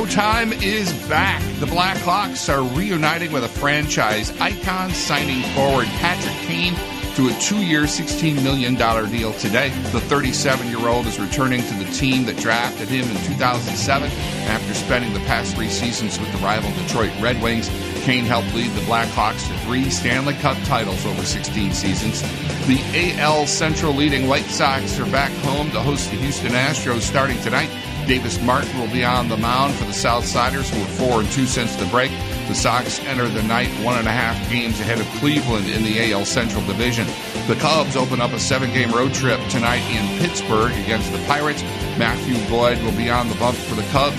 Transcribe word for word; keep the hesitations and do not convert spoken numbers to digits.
Showtime is back. The Blackhawks are reuniting with a franchise icon, signing forward Patrick Kane to a two-year, sixteen million dollars deal today. The thirty-seven-year-old is returning to the team that drafted him in two thousand seven after spending the past three seasons with the rival Detroit Red Wings. Kane helped lead the Blackhawks to three Stanley Cup titles over sixteen seasons. The A L Central leading White Sox are back home to host the Houston Astros starting tonight. Davis Martin will be on the mound for the Southsiders, who are four and two since the break. The Sox enter the night one and a half games ahead of Cleveland in the A L Central Division. The Cubs open up a seven-game road trip tonight in Pittsburgh against the Pirates. Matthew Boyd will be on the bump for the Cubs.